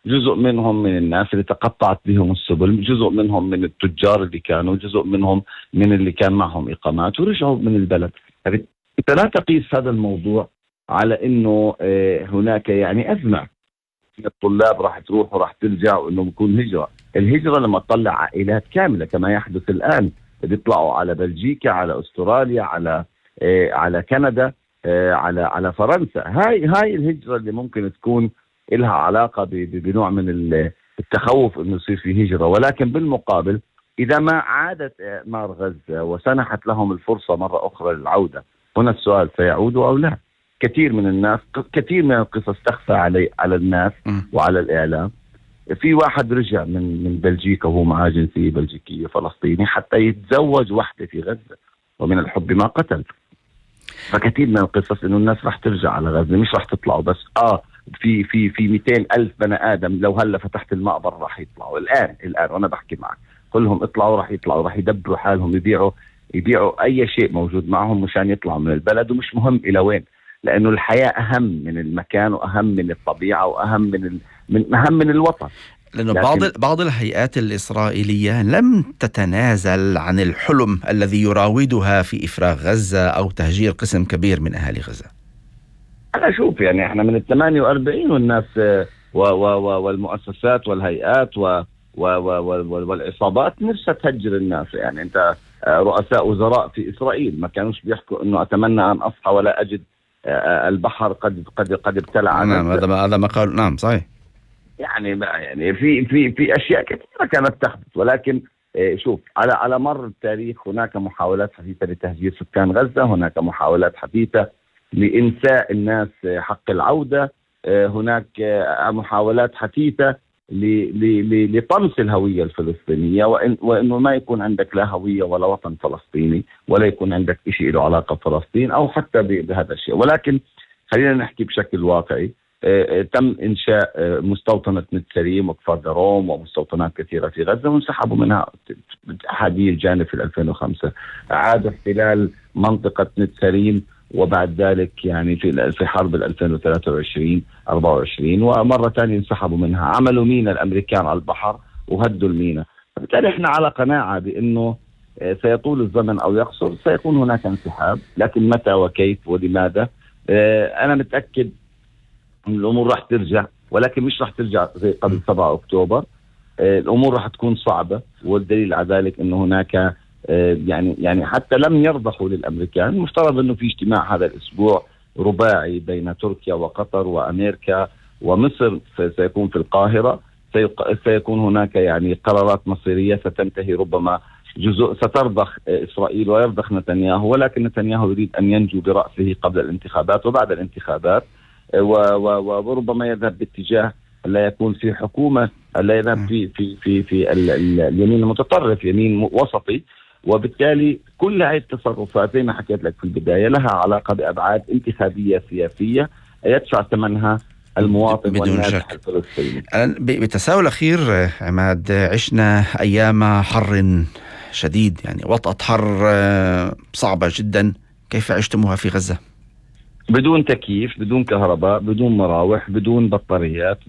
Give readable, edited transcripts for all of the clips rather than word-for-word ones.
جزء منهم من الناس اللي تقطعت بهم السبل، جزء منهم من التجار اللي كانوا، جزء منهم من اللي كان معهم إقامات ورجعوا من البلد. أنت لا تقيس هذا الموضوع على أنه هناك يعني أزمة الطلاب راح تروح وراح ترجع وأنه بيكون هجرة. الهجرة لما تطلع عائلات كاملة كما يحدث الآن، بيطلعوا على بلجيكا، على أستراليا، على كندا، على فرنسا. هاي الهجرة اللي ممكن تكون لها علاقة بنوع من التخوف انه يصير في هجرة. ولكن بالمقابل اذا ما عادت اعمار غزة وسنحت لهم الفرصة مرة اخرى للعودة، هنا السؤال سيعودوا او لا. كثير من الناس، كثير من القصص تخفى على الناس وعلى الاعلام. في واحد رجع من بلجيكا وهو معاه جنسية بلجيكية فلسطيني حتى يتزوج وحدة في غزة، ومن الحب ما قتل. فكثير من القصص انه الناس راح ترجع على غزة، مش راح تطلعوا بس. في 200,000 بني آدم لو هلا فتحت المقبر راح يطلعوا الآن وأنا بحكي معك، كلهم اطلعوا، راح يدبروا حالهم، يبيعوا أي شيء موجود معهم مشان يطلعوا من البلد، ومش مهم إلى وين، لأنه الحياة أهم من المكان وأهم من الطبيعة وأهم من الوطن. لأنه بعض الهيئات الإسرائيلية لم تتنازل عن الحلم الذي يراودها في إفراغ غزة أو تهجير قسم كبير من أهالي غزة. أنا أشوف يعني إحنا من 48 والناس والمؤسسات والهيئات والعصابات نفسها تهجر الناس. يعني أنت رؤساء وزراء في إسرائيل ما كانوش بيحكوا إنه أتمنى أن أصحى ولا أجد البحر قد ابتلع. نعم، هذا ما قال. نعم صحيح. يعني في أشياء كثيرة كانت تحدث، ولكن شوف على مر التاريخ هناك محاولات حديثة لتهجير سكان غزة، هناك محاولات حديثة لإنساء الناس حق العودة، هناك محاولات حديثة لطمس الهوية الفلسطينية، وإنه ما يكون عندك لا هوية ولا وطن فلسطيني، ولا يكون عندك شيء له علاقة بفلسطين أو حتى بهذا الشيء. ولكن خلينا نحكي بشكل واقعي. تم إنشاء مستوطنة نتسريم وكفر دروم ومستوطنات كثيرة في غزة، وانسحبوا منها أحادي الجانب في 2005. عاد احتلال منطقة نتسريم، وبعد ذلك يعني في حرب 2023-24 ومرة ثانية انسحبوا منها. عملوا مينا الأمريكان على البحر وهدوا المينا. فبالتالي احنا على قناعة بأنه سيطول الزمن أو يقصر، سيكون هناك انسحاب، لكن متى وكيف ولماذا؟ أنا متأكد الأمور راح ترجع، ولكن مش راح ترجع زي قبل 7 أكتوبر. الأمور راح تكون صعبة، والدليل على ذلك أنه هناك يعني حتى لم يرضخوا للأمريكان. المفترض أنه في اجتماع هذا الأسبوع رباعي بين تركيا وقطر وأمريكا ومصر سيكون في القاهرة. سيكون هناك يعني قرارات مصيرية ستنتهي ربما جزء، سترضخ إسرائيل ويرضخ نتنياهو، ولكن نتنياهو يريد أن ينجو برأسه قبل الانتخابات وبعد الانتخابات، وربما يذهب باتجاه لا يكون في حكومة، لا يذهب في اليمين المتطرف، يمين وسطي. وبالتالي كل هذه التصرفات زي ما حكيت لك في البداية لها علاقة بأبعاد انتخابية سياسية يدفع ثمنها المواطن والناجح الفلسطيني. بتساؤل أخير عماد، عشنا أيام حر شديد، يعني وطأة حر صعبة جدا، كيف عشتموها في غزة؟ بدون تكييف، بدون كهرباء، بدون مراوح، بدون بطاريات،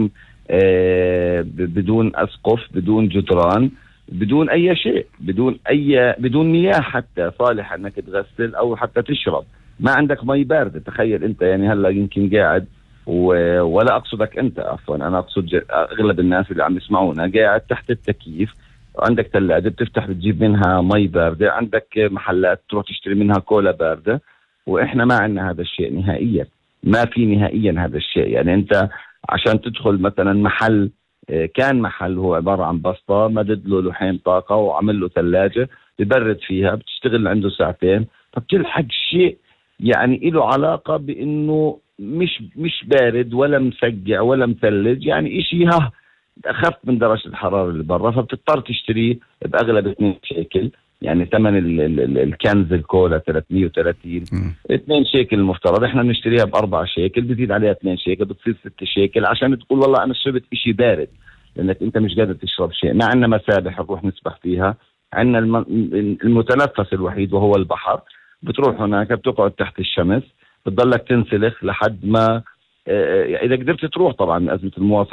بدون أسقف، بدون جدران، بدون أي شيء، بدون مياه حتى صالحة أنك تغسل أو حتى تشرب. ما عندك مي باردة. تخيل أنت يعني هلا يمكن قاعد ولا أقصدك أنت، عفوا أنا أقصد أغلب الناس اللي عم يسمعونا، قاعد تحت التكييف، عندك ثلاجة بتفتح بتجيب منها مي باردة، عندك محلات تروح تشتري منها كولا باردة، وإحنا ما عندنا هذا الشيء نهائيا. ما في نهائيا هذا الشيء. يعني أنت عشان تدخل مثلا محل، كان محل هو عبارة عن بسطة مدد له لوحين طاقة وعمل له ثلاجة ببرد فيها، بتشتغل عنده ساعتين، فبتلحق شيء يعني له علاقة بأنه مش بارد ولا مسقع ولا مثلج، يعني إشي أخف من درجة الحرارة اللي برا، فبتضطر تشتريه بأغلب 2 شيكل. يعني ثمن الكنز الكولا 330 2 شيكل المفترض، احنا بنشتريها ب4 شيكل، بزيد عليها 2 شيكل بتصير 6 شيكل عشان تقول والله انا شربت اشي بارد، لانك انت مش قادر تشرب شيء. ما عندنا مسابح نروح نسبح فيها، عندنا المتنفس الوحيد وهو البحر. بتروح هناك بتقعد تحت الشمس، بتضلك تنسلخ لحد ما اذا قدرت تروح طبعا من ازمة المواصلات